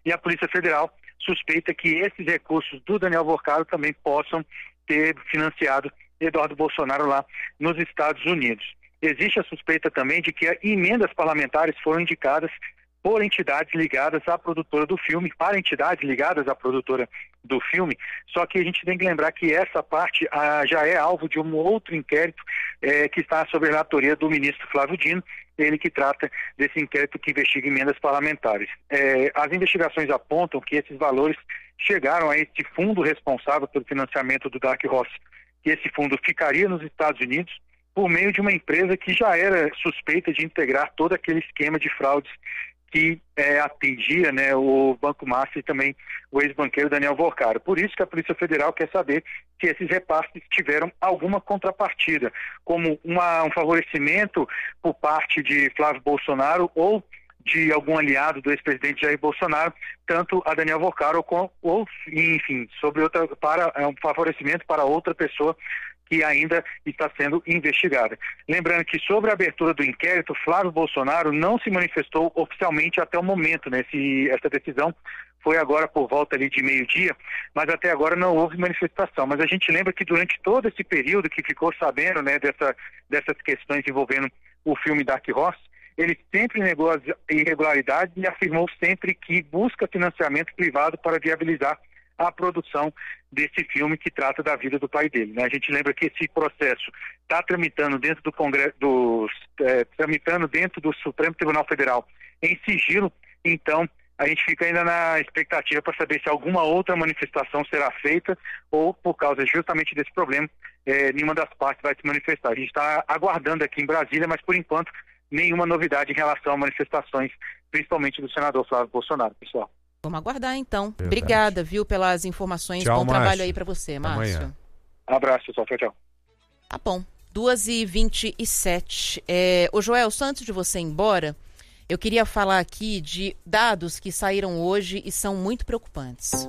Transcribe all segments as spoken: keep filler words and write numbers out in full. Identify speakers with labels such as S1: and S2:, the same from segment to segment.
S1: e a Polícia Federal suspeita que esses recursos do Daniel Vorcaro também possam ter financiado Eduardo Bolsonaro lá nos Estados Unidos. Existe a suspeita também de que emendas parlamentares foram indicadas por entidades ligadas à produtora do filme, para entidades ligadas à produtora do filme, só que a gente tem que lembrar que essa parte ah, já é alvo de um outro inquérito eh, que está sob a relatoria do ministro Flávio Dino, ele que trata desse inquérito que investiga emendas parlamentares. Eh, as investigações apontam que esses valores chegaram a esse fundo responsável pelo financiamento do Dark Horse, que esse fundo ficaria nos Estados Unidos por meio de uma empresa que já era suspeita de integrar todo aquele esquema de fraudes que é, atendia, né, o Banco Master e também o ex-banqueiro Daniel Vorcaro. Por isso que a Polícia Federal quer saber se esses repasses tiveram alguma contrapartida, como uma, um favorecimento por parte de Flávio Bolsonaro ou de algum aliado do ex-presidente Jair Bolsonaro, tanto a Daniel Vorcaro ou, ou enfim, sobre outra, para é, um favorecimento para outra pessoa que ainda está sendo investigada. Lembrando que sobre a abertura do inquérito, Flávio Bolsonaro não se manifestou oficialmente até o momento, né? Esse, essa decisão foi agora por volta ali de meio-dia, mas até agora não houve manifestação. Mas a gente lembra que durante todo esse período que ficou sabendo, né, dessa, dessas questões envolvendo o filme Dark Horse, ele sempre negou as irregularidades e afirmou sempre que busca financiamento privado para viabilizar a produção desse filme que trata da vida do pai dele, né? A gente lembra que esse processo está tramitando dentro do Congresso, do, é, tramitando dentro do Supremo Tribunal Federal em sigilo, então a gente fica ainda na expectativa para saber se alguma outra manifestação será feita ou, por causa justamente desse problema, é, nenhuma das partes vai se manifestar. A gente está aguardando aqui em Brasília, mas por enquanto nenhuma novidade em relação a manifestações, principalmente do senador Flávio Bolsonaro, pessoal.
S2: Vamos aguardar, então.
S3: Verdade.
S2: Obrigada, viu, pelas informações.
S3: Tchau,
S2: Bom
S3: Márcio.
S2: trabalho aí para você, Márcio.
S3: Amanhã.
S1: Abraço, pessoal. Tchau, tchau.
S2: Tá bom. duas e vinte e sete. É, ô, Joel, só antes de você ir embora, eu queria falar aqui de dados que saíram hoje e são muito preocupantes.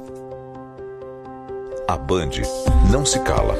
S4: A Band não se cala.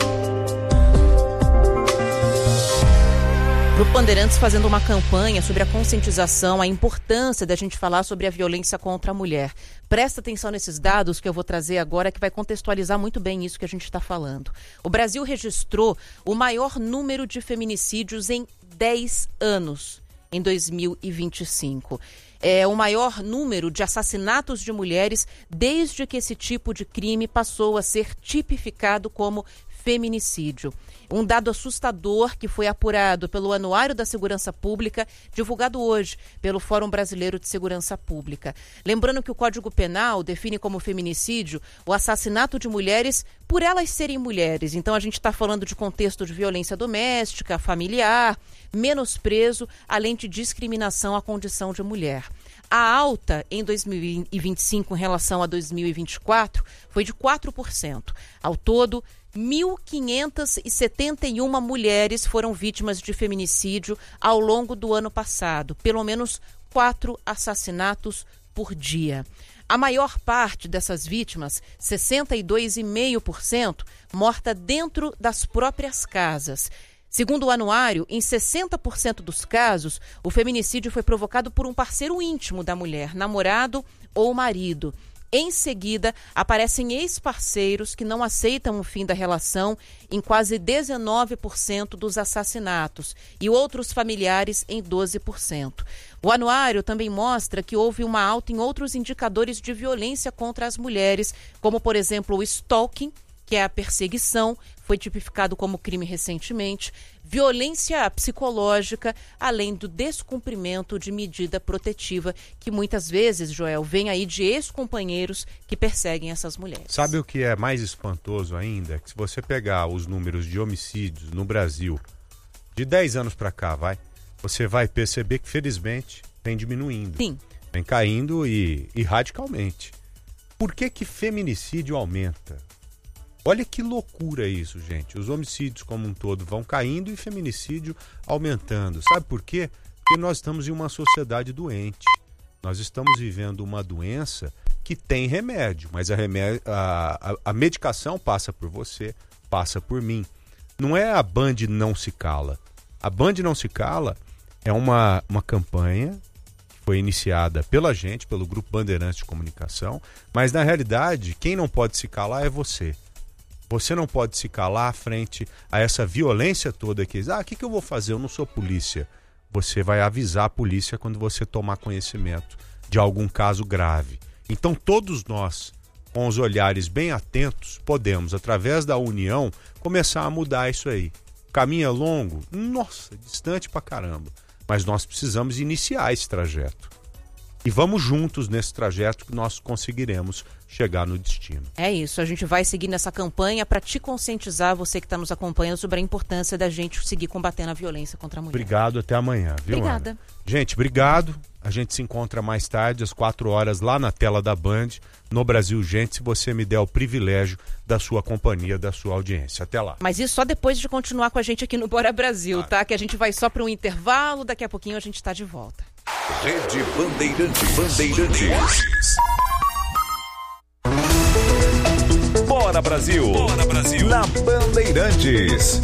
S2: Para o Bandeirantes fazendo uma campanha sobre a conscientização, a importância da gente falar sobre a violência contra a mulher. Presta atenção nesses dados que eu vou trazer agora, que vai contextualizar muito bem isso que a gente está falando. O Brasil registrou o maior número de feminicídios em dez anos, em dois mil e vinte e cinco. É o maior número de assassinatos de mulheres desde que esse tipo de crime passou a ser tipificado como feminicídio. Um dado assustador que foi apurado pelo Anuário da Segurança Pública, divulgado hoje pelo Fórum Brasileiro de Segurança Pública. Lembrando que o Código Penal define como feminicídio o assassinato de mulheres por elas serem mulheres. Então a gente está falando de contexto de violência doméstica, familiar, menosprezo, além de discriminação à condição de mulher. A alta em dois mil e vinte e cinco em relação a dois mil e vinte e quatro foi de quatro por cento. Ao todo, mil quinhentas e setenta e uma mulheres foram vítimas de feminicídio ao longo do ano passado. Pelo menos quatro assassinatos por dia. A maior parte dessas vítimas, sessenta e dois vírgula cinco por cento, morta dentro das próprias casas. Segundo o anuário, em sessenta por cento dos casos, o feminicídio foi provocado por um parceiro íntimo da mulher, namorado ou marido. Em seguida, aparecem ex-parceiros que não aceitam o fim da relação em quase dezenove por cento dos assassinatos e outros familiares em doze por cento. O anuário também mostra que houve uma alta em outros indicadores de violência contra as mulheres, como, por exemplo, o stalking, que é a perseguição, foi tipificado como crime recentemente, violência psicológica, além do descumprimento de medida protetiva, que muitas vezes, Joel, vem aí de ex-companheiros que perseguem essas mulheres.
S3: Sabe o que é mais espantoso ainda? Que se você pegar os números de homicídios no Brasil, de dez anos para cá, vai, você vai perceber que, felizmente, vem diminuindo.
S2: Sim.
S3: Vem caindo e, e radicalmente. Por que que feminicídio aumenta? Olha que loucura isso, gente. Os homicídios como um todo vão caindo e feminicídio aumentando. Sabe por quê? Porque nós estamos em uma sociedade doente. Nós estamos vivendo uma doença que tem remédio, mas a, remédio, a, a, a medicação passa por você, passa por mim. Não é a Band Não Se Cala. A Band Não Se Cala é uma, uma campanha que foi iniciada pela gente, pelo Grupo Bandeirantes de Comunicação, mas na realidade, quem não pode se calar é você. Você não pode se calar frente a essa violência toda que diz, ah, o que, que eu vou fazer? Eu não sou polícia. Você vai avisar a polícia quando você tomar conhecimento de algum caso grave. Então todos nós, com os olhares bem atentos, podemos, através da união, começar a mudar isso aí. O caminho é longo? Nossa, distante pra caramba. Mas nós precisamos iniciar esse trajeto. E vamos juntos nesse trajeto que nós conseguiremos chegar no destino.
S2: É isso, a gente vai seguir nessa campanha para te conscientizar, você que está nos acompanhando, sobre a importância da gente seguir combatendo a violência contra a mulher.
S3: Obrigado, até amanhã, viu,
S2: Obrigada.
S3: Ana? Gente, obrigado. A gente se encontra mais tarde, às quatro horas, lá na tela da Band, no Brasil Gente, se você me der o privilégio da sua companhia, da sua audiência. Até lá.
S2: Mas isso só depois de continuar com a gente aqui no Bora Brasil, tá? Que a gente vai só para um intervalo, daqui a pouquinho a gente está de volta.
S4: Rede Bandeirantes. Bandeirantes. Bora Brasil. Bora Brasil. Na Bandeirantes.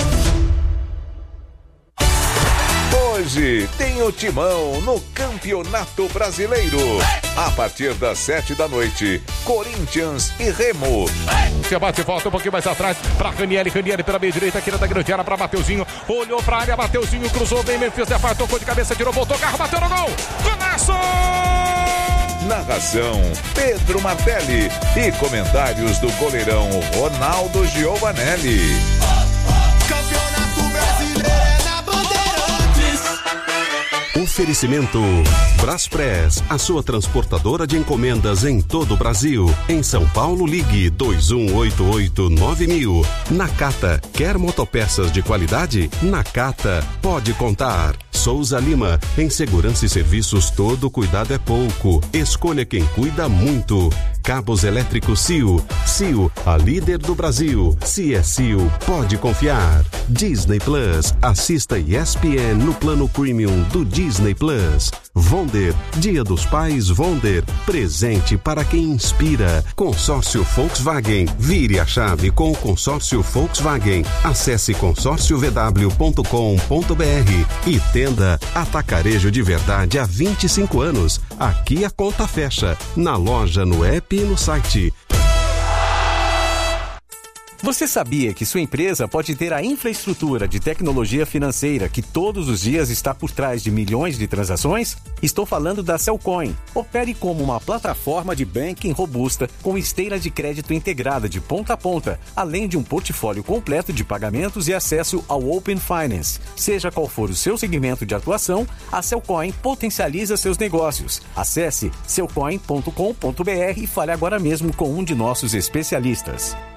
S4: Hoje tem o Timão no Campeonato Brasileiro. A partir das sete da noite, Corinthians e Remo.
S5: Você bate e volta um pouquinho mais atrás para Ranieri. Ranieri pela meia direita, aqui da grande área para Mateuzinho. Olhou para a área, Mateuzinho cruzou bem, Memphis Depay tocou de cabeça, tirou, voltou, carro, bateu no gol. Golaço!
S4: Narração Pedro Martelli e comentários do goleirão Ronaldo Giovanelli.
S6: Campeonato Brasileiro é na Bandeirantes.
S7: Oferecimento Braspress, a sua transportadora de encomendas em todo o Brasil. Em São Paulo, ligue dois um oito oito nove mil. Nakata, quer motopeças de qualidade? Nakata, pode contar. Souza Lima, em segurança e serviços todo cuidado é pouco. Escolha quem cuida muito. Cabos elétricos C I O. C I O, a líder do Brasil. Se é C I O, pode confiar. Disney Plus, assista E S P N no plano premium do Disney Plus. Vonder, Dia dos Pais Vonder, presente para quem inspira. Consórcio Volkswagen, vire a chave com o consórcio Volkswagen. Acesse consórcio v w ponto com ponto b r e tenda Atacarejo de Verdade há vinte e cinco anos. Aqui a conta fecha, na loja, no app e no site.
S8: Você sabia que sua empresa pode ter a infraestrutura de tecnologia financeira que todos os dias está por trás de milhões de transações? Estou falando da Cellcoin. Opere como uma plataforma de banking robusta com esteira de crédito integrada de ponta a ponta, além de um portfólio completo de pagamentos e acesso ao Open Finance. Seja qual for o seu segmento de atuação, a Cellcoin potencializa seus negócios. Acesse cellcoin ponto com ponto b r e fale agora mesmo com um de nossos especialistas.